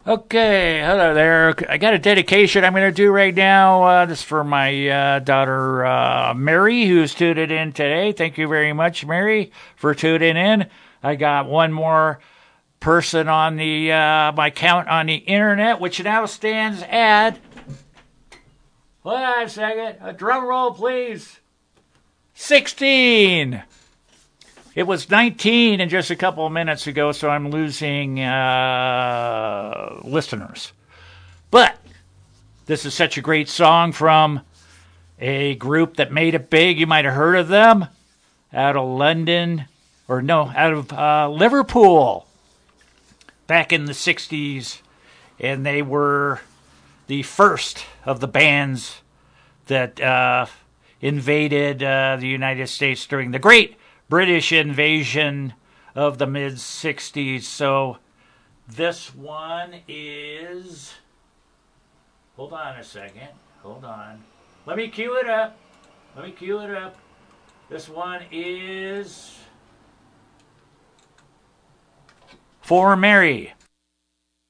Okay, hello there. I got a dedication I'm going to do right now. This is for my daughter Mary, who's tuned in today. Thank you very much, Mary, for tuning in. I got one more person on the my count on the internet, which now stands at. Hold on a second. A drum roll, please. 16. It was 19 just a couple of minutes ago, so I'm losing listeners. But this is such a great song from a group that made it big. You might have heard of them out of London, or no, out of Liverpool back in the 60s. And they were the first of the bands that invaded the United States during the Great British invasion of the mid 60s. So this one is. Hold on a second. Hold on. Let me cue it up. This one is For Mary.